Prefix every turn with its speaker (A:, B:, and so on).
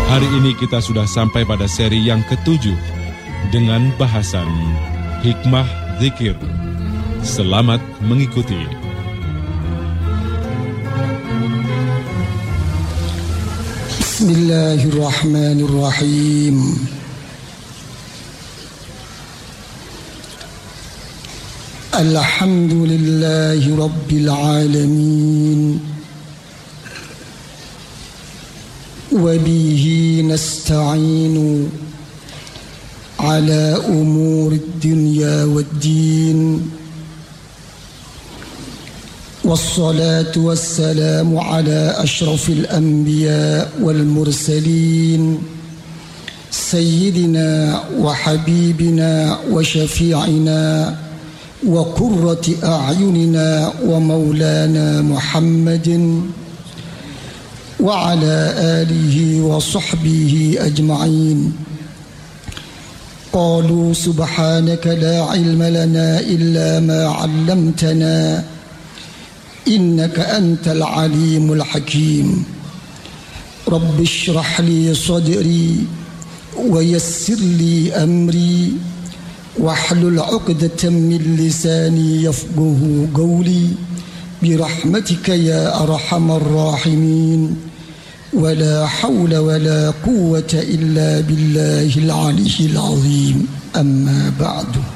A: Hari ini kita sudah sampai pada seri yang ke-7 dengan bahasan Hikmah Zikir. Selamat mengikuti.
B: Bismillahirrahmanirrahim. Alhamdulillahi Rabbil Alamin. Wabihi nasta'inu ala umuri dunya waddin. والصلاة والسلام على أشرف الأنبياء والمرسلين سيدنا وحبيبنا وشفيعنا وقرة أعيننا ومولانا محمد وعلى آله وصحبه أجمعين. قالوا سبحانك لا علم لنا إلا ما علمتنا إنك أنت العليم الحكيم. رب اشرح لي صدري ويسر لي أمري واحلل عقدة من لساني يفقه قولي برحمتك يا أرحم الراحمين. ولا حول ولا قوة إلا بالله العلي العظيم. أما بعد.